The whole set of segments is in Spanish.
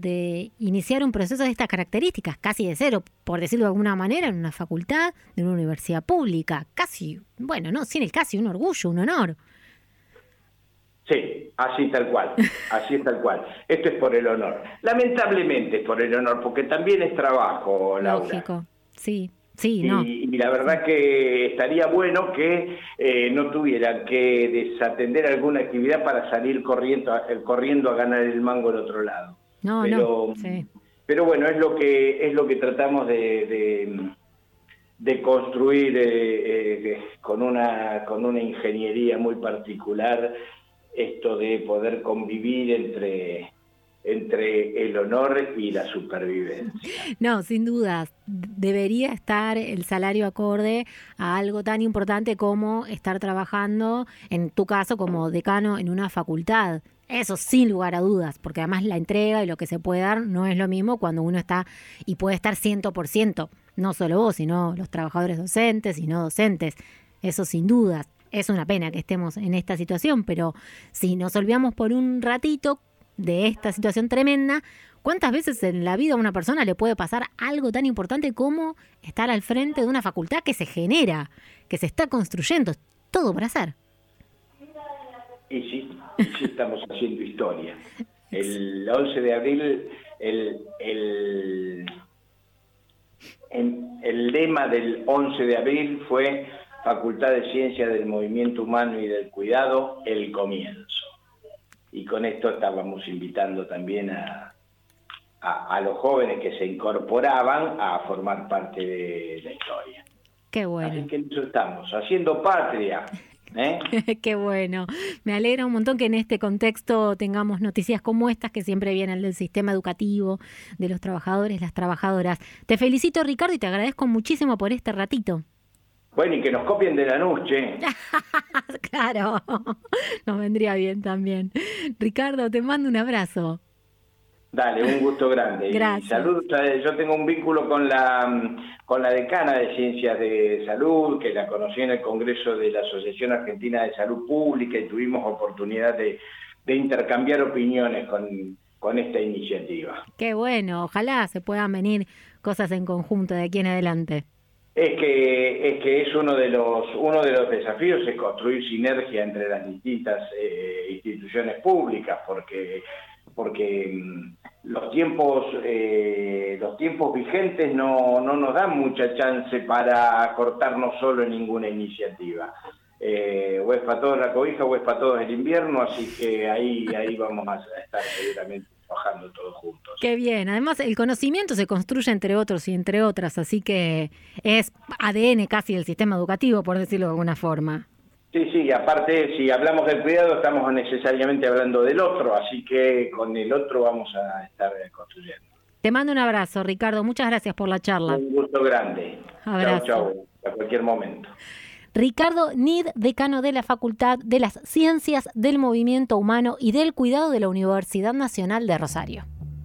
de iniciar un proceso de estas características, casi de cero, por decirlo de alguna manera, en una facultad de una universidad pública. Casi, bueno, no, sin el casi, un orgullo, un honor. Sí, así tal cual, así es tal cual. Esto es por el honor. Lamentablemente es por el honor, porque también es trabajo, Laura. Lógico, sí, sí, Y, no. y la verdad que estaría bueno que no tuvieran que desatender alguna actividad para salir corriendo a ganar el mango al otro lado. No, sí. Pero bueno, es lo que tratamos de construir con una ingeniería muy particular, esto de poder convivir entre el honor y la supervivencia. No, sin dudas, debería estar el salario acorde a algo tan importante como estar trabajando, en tu caso, como decano en una facultad. Eso sin lugar a dudas, porque además la entrega y lo que se puede dar no es lo mismo cuando uno está y puede estar 100%, no solo vos, sino los trabajadores docentes y no docentes. Eso sin dudas. Es una pena que estemos en esta situación, pero si nos olvidamos por un ratito de esta situación tremenda, ¿cuántas veces en la vida a una persona le puede pasar algo tan importante como estar al frente de una facultad que se genera, que se está construyendo? Todo por hacer. Y sí estamos haciendo historia. El 11 de abril, el lema del 11 de abril fue Facultad de Ciencias del Movimiento Humano y del Cuidado, el comienzo. Y con esto estábamos invitando también a los jóvenes que se incorporaban a formar parte de la historia. Qué bueno. Así que eso estamos, haciendo patria. Qué bueno. Me alegra un montón que en este contexto tengamos noticias como estas que siempre vienen del sistema educativo, de los trabajadores, las trabajadoras. Te felicito, Ricardo, y te agradezco muchísimo por este ratito. Bueno, y que nos copien de Lanús, che. Claro, nos vendría bien también. Ricardo, te mando un abrazo. Dale, un gusto grande. Gracias. Y salud, yo tengo un vínculo con la decana de Ciencias de Salud, que la conocí en el Congreso de la Asociación Argentina de Salud Pública y tuvimos oportunidad de intercambiar opiniones con esta iniciativa. Qué bueno, ojalá se puedan venir cosas en conjunto de aquí en adelante. Es que es uno de los desafíos es construir sinergia entre las distintas instituciones públicas, porque los tiempos vigentes no nos dan mucha chance para cortarnos solo en ninguna iniciativa. O es para todos la cobija o es para todos el invierno, así que ahí vamos a estar seguramente trabajando todos juntos. Qué bien, además el conocimiento se construye entre otros y entre otras, así que es ADN casi del sistema educativo, por decirlo de alguna forma. Sí, aparte, si hablamos del cuidado, estamos necesariamente hablando del otro, así que con el otro vamos a estar construyendo. Te mando un abrazo, Ricardo, muchas gracias por la charla. Un gusto grande. Abrazo. Chau, a cualquier momento. Ricardo Nid, decano de la Facultad de las Ciencias del Movimiento Humano y del Cuidado de la Universidad Nacional de Rosario.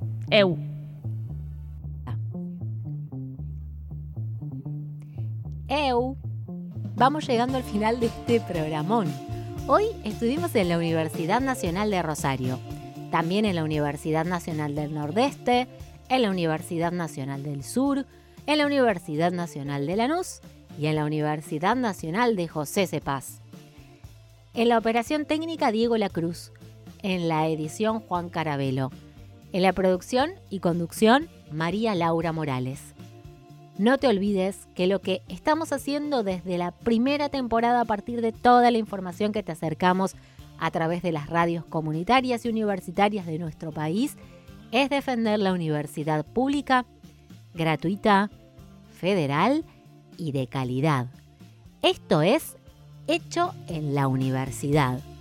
Vamos llegando al final de este programón. Hoy estuvimos en la Universidad Nacional de Rosario, también en la Universidad Nacional del Nordeste, en la Universidad Nacional del Sur, en la Universidad Nacional de Lanús y en la Universidad Nacional de José Cepaz. En la operación técnica, Diego Lacruz. En la edición, Juan Carabelo. En la producción y conducción, María Laura Morales. No te olvides que lo que estamos haciendo desde la primera temporada, a partir de toda la información que te acercamos a través de las radios comunitarias y universitarias de nuestro país, es defender la universidad pública, gratuita, federal y de calidad. Esto es Hecho en la Universidad.